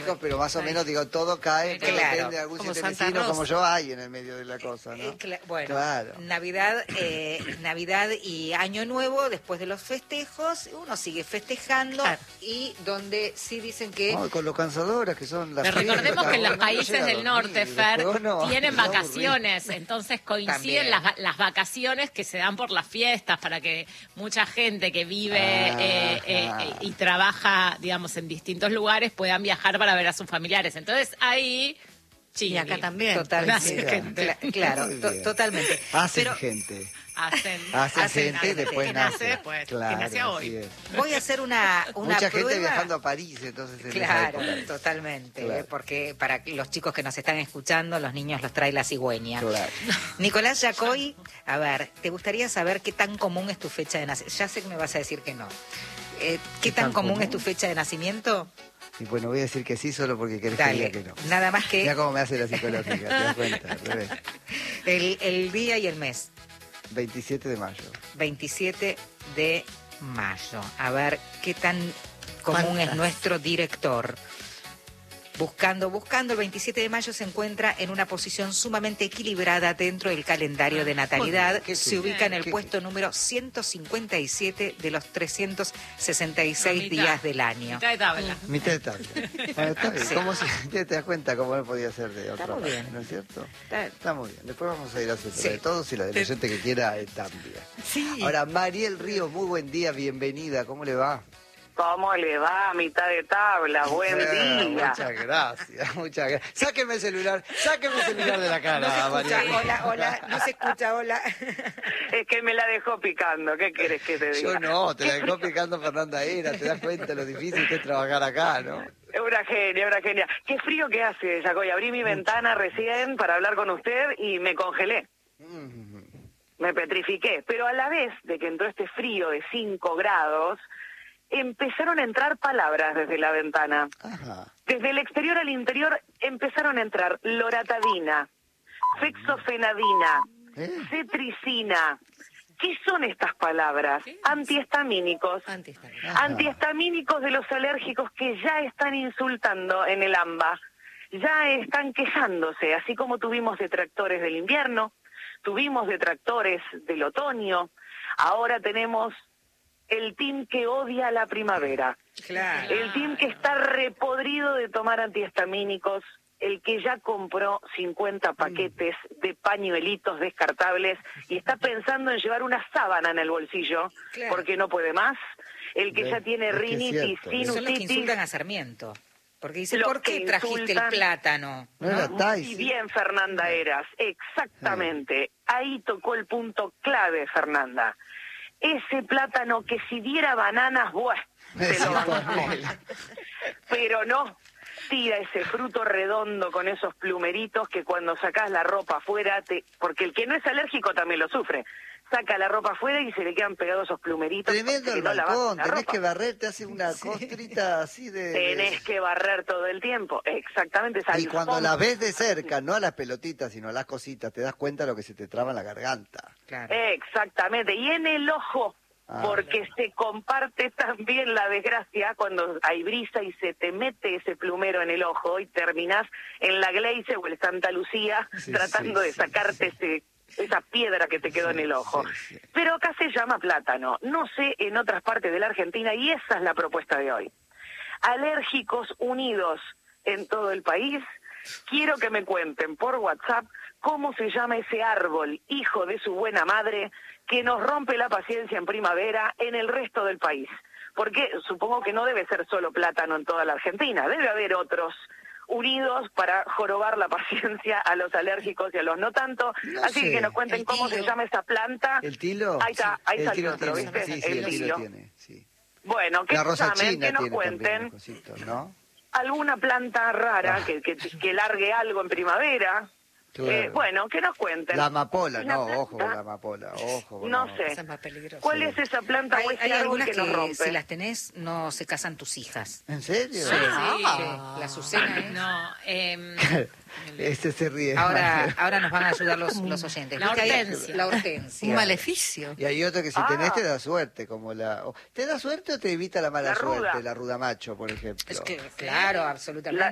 festejos, pero más o menos, digo, todo cae, todo Claro. depende de algún Como siete Santa vecino Rosa. como yo hay en el medio de la cosa, ¿no? Bueno, Claro. Navidad y Año Nuevo, después de los festejos, uno sigue festejando Claro. y donde sí dicen que... No, con lo cansadoras que son las Pero recordemos fiestas, que en los uno no países llega a del dormir, norte, Fer, después uno tienen está aburrido. vacaciones, entonces coinciden También. las vacaciones que se dan por las fiestas para que mucha gente que vive Ajá. y trabaja, digamos, en distintos lugares puedan viajar para ver a sus familiares. Entonces ahí, Y chingui. acá también. Totalmente. Nace gente. Claro, Muy bien. totalmente. Hacen Pero gente. Hacen Hacen gente y después que nace. nace después, Claro, que nace así hoy. es. voy a hacer una Mucha prueba. gente viajando a París, entonces. en esa Claro, época. totalmente, Claro. porque para los chicos que nos están escuchando, los niños los trae la cigüeña. Claro. Nicolás Yacoy, a ver, ¿te gustaría saber qué tan común es tu fecha de nacimiento? Ya sé que me vas a decir que no. ¿Qué tan común es tu fecha de nacimiento? Y bueno, voy a decir que sí solo porque querés que Dale, diga que no. nada más que Mira cómo me hace la psicológica, ¿te das cuenta? Al revés. el día y el mes. 27 de mayo. 27 de mayo. A ver qué tan común ¿Cuántas? es nuestro director. Buscando, el 27 de mayo se encuentra en una posición sumamente equilibrada dentro del calendario de natalidad. Joder, qué Se bien, ubica en el qué puesto número 157 de los 366 Mitad. días del año. Mitad de tabla. Mitad de tabla. Bueno, está bien. Sí. ¿Cómo te das cuenta cómo no podía ser de otra muy manera, bien. ¿no es cierto? Está- Está muy bien. Después vamos a ir a hacer Sí. de todos y la del oyente que quiera también. Sí. Ahora, Mariel Ríos, muy buen día, bienvenida. ¿Cómo le va? ¿Cómo le va? Mitad de tabla, buen día. Muchas gracias, muchas gracias. Sáqueme el celular de la cara, No se Mariel. escucha, hola, no se escucha, hola. Es que me la dejó picando, ¿qué querés que te diga? Yo no, te la dejó picando Fernanda Era, te das cuenta lo difícil que es trabajar acá, ¿no? Es una genia, una genia. Qué frío que hace, Yacoy. Abrí mi ventana recién para hablar con usted y me congelé. Me petrifiqué. Pero a la vez de que entró este frío de 5 grados, empezaron a entrar palabras desde la ventana. Ajá. Desde el exterior al interior empezaron a entrar loratadina, fexofenadina, cetricina. ¿Qué son estas palabras? Antihistamínicos. Ajá. Antihistamínicos de los alérgicos que ya están insultando en el AMBA, ya están quejándose, así como tuvimos detractores del invierno, tuvimos detractores del otoño, ahora tenemos el team que odia la primavera, Claro. el team que está repodrido de tomar antihistamínicos, el que ya compró 50 paquetes de pañuelitos descartables y está pensando en llevar una sábana en el bolsillo Claro. porque no puede más, el que Ve, ya tiene es que es rinitis, cierto. Son los que sinusitis. insultan a Sarmiento. Porque dicen, Los ¿por qué que trajiste el insultan- plátano? No era Muy Tyson. bien, Fernanda Eras, exactamente. Ahí tocó el punto clave, Fernanda. Ese plátano que si diera bananas, ¡buah! Se lo bancó. Pero no, tira ese fruto redondo con esos plumeritos que cuando sacás la ropa afuera, porque el que no es alérgico también lo sufre. Saca la ropa afuera y se le quedan pegados esos plumeritos. Tremendo porque el no lavaste balcón, la tenés ropa. que barrer, te hace una costrita así de... Tenés que barrer todo el tiempo, exactamente. Es Y cuando Alfonso. las ves de cerca, no a las pelotitas, sino a las cositas, te das cuenta lo que se te traba en la garganta. Claro. Exactamente, y en el ojo, Ah. porque se comparte también la desgracia cuando hay brisa y se te mete ese plumero en el ojo y terminás en la Gleice o el Santa Lucía Sí, tratando sí, de sí, sacarte esa piedra que te quedó en el ojo. Sí, sí. Pero acá se llama plátano, no sé en otras partes de la Argentina, y esa es la propuesta de hoy. Alérgicos unidos en todo el país, quiero que me cuenten por WhatsApp cómo se llama ese árbol, hijo de su buena madre, que nos rompe la paciencia en primavera en el resto del país. Porque supongo que no debe ser solo plátano en toda la Argentina, debe haber otros unidos para jorobar la paciencia a los alérgicos y a los no tanto. No Así sé. que nos cuenten El cómo tilo. se llama esa planta. ¿El tilo? Ahí está, ahí El salió tilo otro, tiene, ¿viste? sí, sí, el tilo tiene, sí. Bueno, que La rosa llamen, china que nos tiene también cuenten unos cositos, ¿no? alguna planta rara Ah. que largue algo en primavera. Claro. Bueno, que nos cuenten. La amapola, Una no, planta- ojo con la amapola, ojo con No la sé. Esa es más peligrosa. ¿Cuál es esa planta o Hay ese árbol algunas que nos que rompe? si las tenés no se casan tus hijas. ¿En serio? Sí, Ah. la Azucena es. No, Este se ríe. Ahora nos van a ayudar los oyentes. La ¿Viste ahí? hortensia. La hortensia. Un maleficio. Y hay otro que si Ah. tenés te da suerte, como la... ¿Te da suerte o te evita la mala La ruda. suerte? La ruda macho, por ejemplo. Es que, claro, absolutamente.